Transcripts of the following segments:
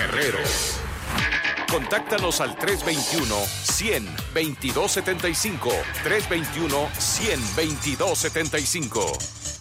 Guerrero. Contáctanos al 321-100-2275. 321-100-2275.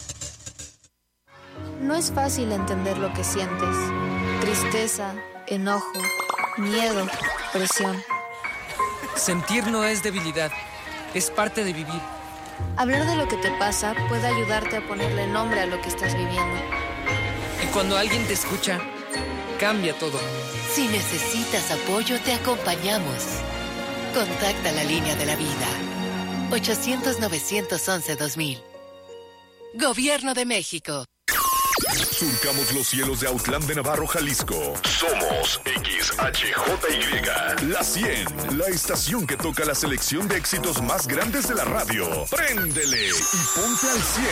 No es fácil entender lo que sientes. Tristeza, enojo, miedo, presión. Sentir no es debilidad, es parte de vivir. Hablar de lo que te pasa puede ayudarte a ponerle nombre a lo que estás viviendo. Y cuando alguien te escucha, cambia todo. Si necesitas apoyo, te acompañamos. Contacta la línea de la vida. 800-911-2000. Gobierno de México. Surcamos los cielos de Autlán de Navarro, Jalisco. Somos XHJY. La 100, la estación que toca la selección de éxitos más grandes de la radio. Préndele y ponte al 100.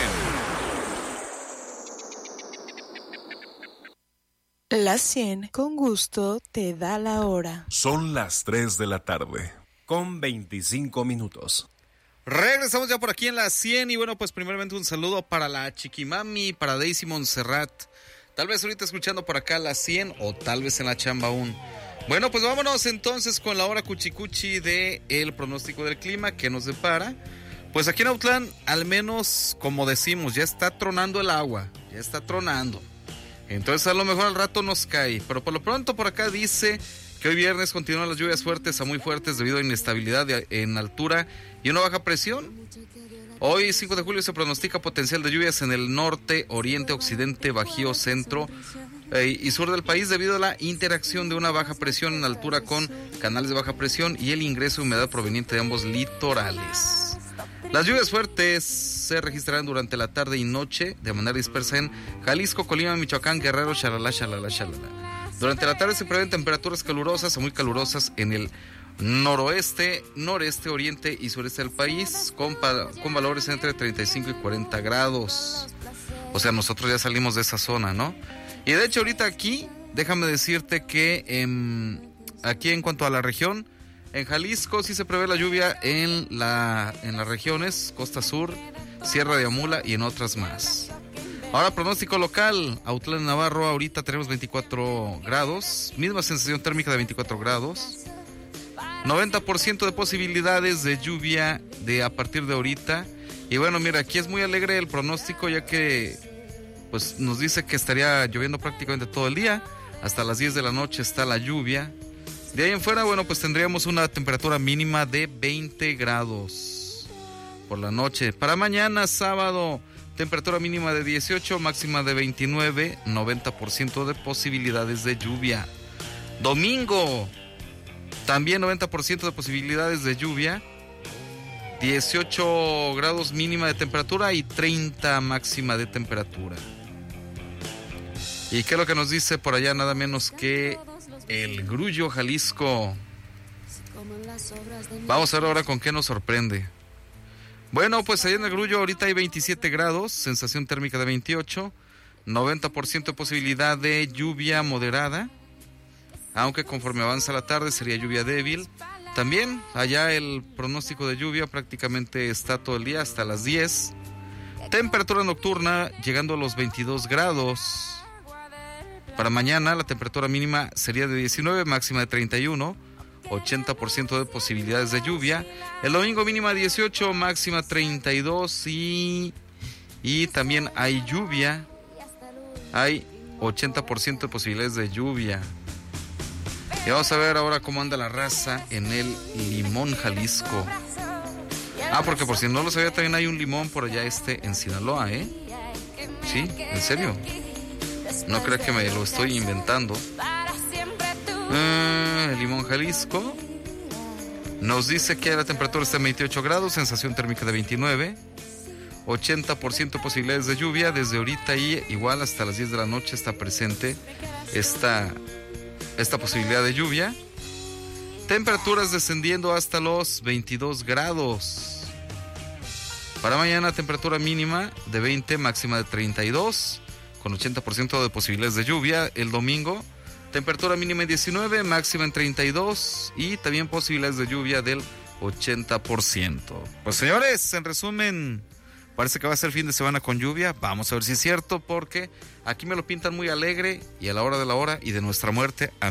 La 100, con gusto, te da la hora. Son las 3 de la tarde, con 25 minutos. Regresamos ya por aquí en la 100 y bueno, pues primeramente un saludo para la Chiquimami, para Daisy Montserrat. Tal vez ahorita escuchando por acá la 100 o tal vez en la chamba aún. Bueno, pues vámonos entonces con la hora cuchicuchi de el pronóstico del clima que nos depara. Pues aquí en Autlán, al menos como decimos, ya está tronando el agua, ya está tronando. Entonces a lo mejor al rato nos cae, pero por lo pronto por acá dice que hoy viernes continúan las lluvias fuertes a muy fuertes debido a inestabilidad en altura y una baja presión. Hoy 5 de julio se pronostica potencial de lluvias en el norte, oriente, occidente, bajío, centro y sur del país debido a la interacción de una baja presión en altura con canales de baja presión y el ingreso de humedad proveniente de ambos litorales. Las lluvias fuertes se registrarán durante la tarde y noche de manera dispersa en Jalisco, Colima, Michoacán, Guerrero, Xalala. Durante la tarde se prevén temperaturas calurosas o muy calurosas en el noroeste, noreste, oriente y sureste del país, con valores entre 35 y 40 grados. O sea, nosotros ya salimos de esa zona, ¿no? Y de hecho ahorita aquí, déjame decirte que aquí en cuanto a la región, en Jalisco sí se prevé la lluvia en las regiones Costa Sur, Sierra de Amula y en otras más. Ahora pronóstico local, Autlán de Navarro, ahorita tenemos 24 grados, misma sensación térmica de 24 grados, 90% de posibilidades de lluvia a partir de ahorita. Y bueno, mira, aquí es muy alegre el pronóstico ya que pues nos dice que estaría lloviendo prácticamente todo el día, hasta las 10 de la noche está la lluvia. De ahí en fuera, bueno, pues tendríamos una temperatura mínima de 20 grados por la noche. Para mañana, sábado, temperatura mínima de 18, máxima de 29, 90% de posibilidades de lluvia. Domingo, también 90% de posibilidades de lluvia, 18 grados mínima de temperatura y 30 máxima de temperatura. ¿Y qué es lo que nos dice por allá? Nada menos que el Grullo, Jalisco. Vamos a ver ahora con qué nos sorprende. Bueno, pues allá en el Grullo ahorita hay 27 grados, sensación térmica de 28, 90% de posibilidad de lluvia moderada, aunque conforme avanza la tarde sería lluvia débil. También allá el pronóstico de lluvia prácticamente está todo el día hasta las 10. Temperatura nocturna llegando a los 22 grados. Para mañana la temperatura mínima sería de 19, máxima de 31, 80% de posibilidades de lluvia. El domingo mínima 18, máxima 32 y también hay lluvia. Hay 80% de posibilidades de lluvia. Y vamos a ver ahora cómo anda la raza en el Limón, Jalisco. Porque por si no lo sabía, también hay un limón por allá en Sinaloa, ¿eh? Sí, en serio. No creo que me lo estoy inventando. El Limón, Jalisco. Nos dice que la temperatura está en 28 grados, sensación térmica de 29, 80% de posibilidades de lluvia. Desde ahorita y igual hasta las 10 de la noche está presente esta posibilidad de lluvia. Temperaturas descendiendo hasta los 22 grados. Para mañana temperatura mínima de 20, máxima de 32, con 80% de posibilidades de lluvia. El domingo, temperatura mínima en 19, máxima en 32 y también posibilidades de lluvia del 80%. Pues señores, en resumen, parece que va a ser fin de semana con lluvia. Vamos a ver si es cierto, porque aquí me lo pintan muy alegre y a la hora de la hora y de nuestra muerte